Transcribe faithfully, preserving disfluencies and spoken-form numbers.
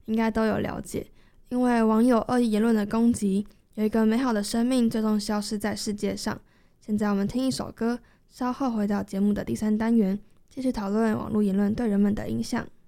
应该都有了解，因为网友恶意言论的攻击，有一个美好的生命最终消失在世界上。现在我们听一首歌，稍后回到节目的第三单元，继续讨论网络言论对人们的影响。